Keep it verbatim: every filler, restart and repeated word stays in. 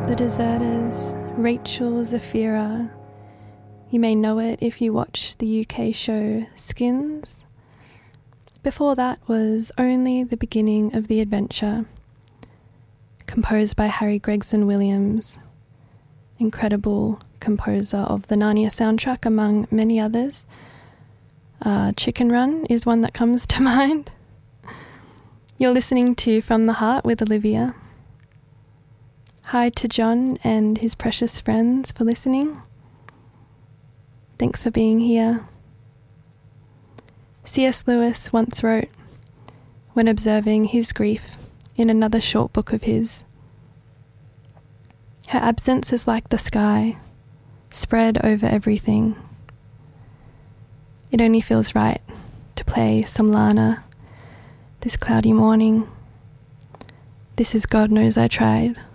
The Deserters, Rachel Zafira. You may know it if you watch the U K show Skins. Before that was Only the Beginning of the Adventure, composed by Harry Gregson Williams, incredible composer of the Narnia soundtrack among many others. Uh, Chicken Run is one that comes to mind. You're listening to From the Heart with Olivia. Hi to John and his precious friends for listening. Thanks for being here. C S Lewis once wrote, when observing his grief in another short book of his, "Her absence is like the sky, spread over everything. It only feels right to play some Lana this cloudy morning. This is God Knows I Tried."